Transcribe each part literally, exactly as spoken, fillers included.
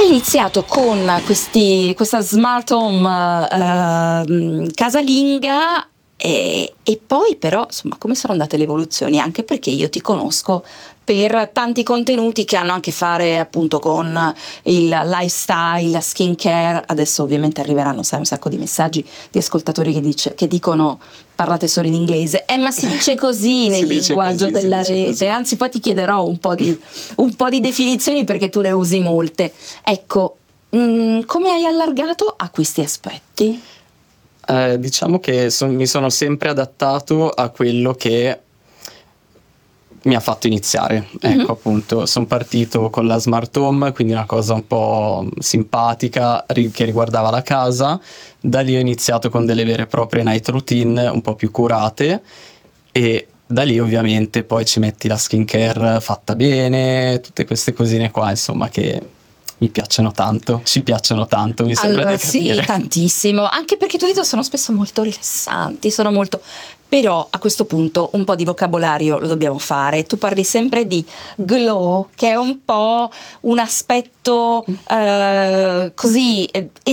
Hai iniziato con questi, questa smart home eh, casalinga e, e poi però, insomma, come sono andate le evoluzioni? Anche perché io ti conosco per tanti contenuti che hanno a che fare appunto con il lifestyle, la skincare. Adesso ovviamente arriveranno, sai, un sacco di messaggi di ascoltatori che, dice, che dicono parlate solo in inglese, eh ma si dice così nel linguaggio così, della rete, così. Anzi poi ti chiederò un po' di, un po' di definizioni perché tu ne usi molte. Ecco, mh, come hai allargato a questi aspetti? Eh, diciamo che son, mi sono sempre adattato a quello che mi ha fatto iniziare. Mm-hmm. Ecco, appunto, sono partito con la smart home, quindi una cosa un po' simpatica ri- che riguardava la casa. Da lì ho iniziato con delle vere e proprie night routine un po' più curate e da lì ovviamente poi ci metti la skincare fatta bene, tutte queste cosine qua, insomma, che mi piacciono tanto, ci piacciono tanto, mi sembra allora, di capire. Sì, tantissimo, anche perché i tuoi video sono spesso molto rilassanti, sono molto... Però a questo punto un po' di vocabolario lo dobbiamo fare. Tu parli sempre di glow, che è un po' un aspetto eh, così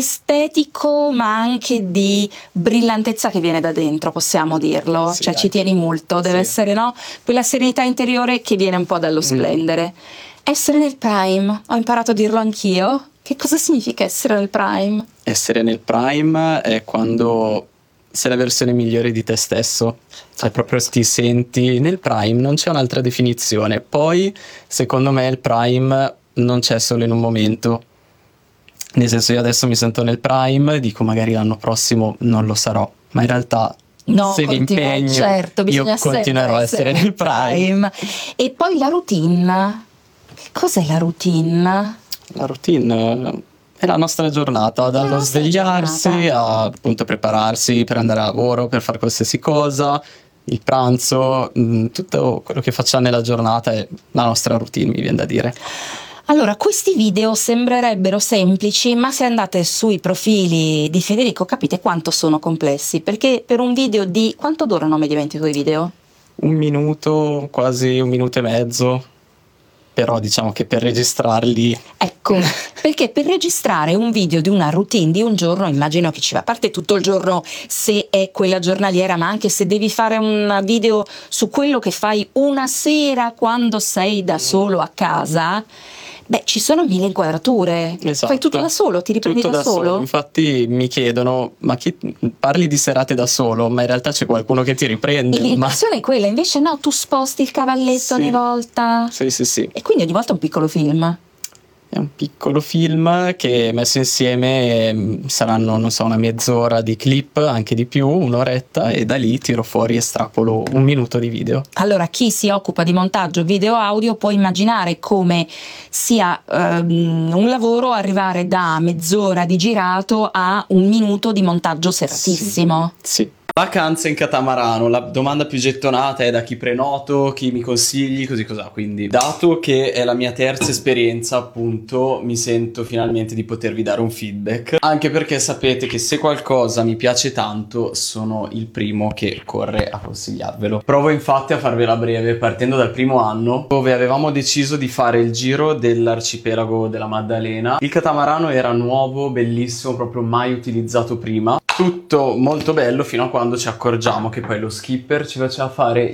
estetico, ma anche di brillantezza che viene da dentro, possiamo dirlo. Sì, cioè dai. Ci tieni molto, deve Sì. essere, no? Quella serenità interiore che viene un po' dallo splendere. Mm. Essere nel prime, ho imparato a dirlo anch'io. Che cosa significa essere nel prime? Essere nel prime è quando sei la versione migliore di te stesso, cioè proprio ti senti nel prime, non c'è un'altra definizione. Poi secondo me il prime non c'è solo in un momento, nel senso io adesso mi sento nel prime, dico magari l'anno prossimo non lo sarò, ma in realtà no, se mi impegno certo, io continuerò a essere nel prime. E poi la routine, che cos'è la routine? La routine è la nostra giornata, dallo la svegliarsi giornata. a appunto prepararsi per andare a lavoro, per fare qualsiasi cosa, il pranzo, mh, tutto quello che facciamo nella giornata è la nostra routine, mi viene da dire. Allora, questi video sembrerebbero semplici, ma se andate sui profili di Federico capite quanto sono complessi, perché per un video di... quanto durano mediamente i tuoi video? Un minuto, quasi un minuto e mezzo. Però diciamo che per registrarli... Ecco, perché per registrare un video di una routine di un giorno immagino che ci va a parte tutto il giorno se è quella giornaliera, ma anche se devi fare un video su quello che fai una sera quando sei da solo a casa, beh, ci sono mille inquadrature. Esatto. Fai tutto da solo, ti riprendi tutto da, da solo? solo. Infatti mi chiedono, ma chi parli di serate da solo, ma in realtà c'è qualcuno che ti riprende. L'impressione ma... è quella, invece no, tu sposti il cavalletto sì. ogni volta. Sì, sì, sì. E quindi ogni volta un piccolo film. È un piccolo film che messo insieme eh, saranno, non so, una mezz'ora di clip, anche di più, un'oretta, e da lì tiro fuori, estrapolo un minuto di video. Allora, chi si occupa di montaggio video audio può immaginare come sia um, un lavoro arrivare da mezz'ora di girato a un minuto di montaggio seratissimo. Sì, sì. Vacanze in catamarano, la domanda più gettonata è da chi prenoto, chi mi consigli, così cos'ha. Quindi, dato che è la mia terza esperienza, appunto, mi sento finalmente di potervi dare un feedback. Anche perché sapete che se qualcosa mi piace tanto, sono il primo che corre a consigliarvelo. Provo infatti a farvela breve, partendo dal primo anno, dove avevamo deciso di fare il giro dell'arcipelago della Maddalena. Il catamarano era nuovo, bellissimo, proprio mai utilizzato prima. Tutto molto bello fino a quando ci accorgiamo che poi lo skipper ci faceva fare